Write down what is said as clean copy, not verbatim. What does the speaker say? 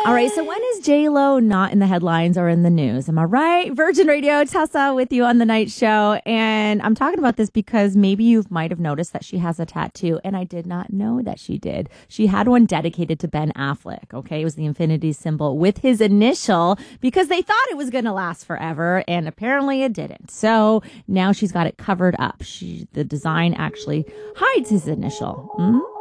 All right, so when is J-Lo not in the headlines or in the news? Am I right? Virgin Radio, Tessa with you on the night show. And I'm talking about this because maybe you might have noticed that she has a tattoo, and I did not know that she did. She had one dedicated to Ben Affleck, okay? It was the infinity symbol with his initial because they thought it was going to last forever, and apparently it didn't. So now she's got it covered up. The design actually hides his initial.